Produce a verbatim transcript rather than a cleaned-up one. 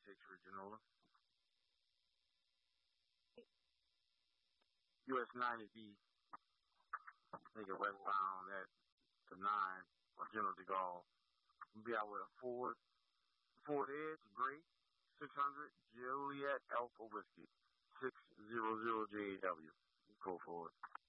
ninety-six Regional. U S ninety B. Take it westbound at the nine for General de Gaulle. We'll be out with a Ford, Ford Edge, Gray, six hundred, Juliet Alpha Whiskey, six hundred J W. Go for it.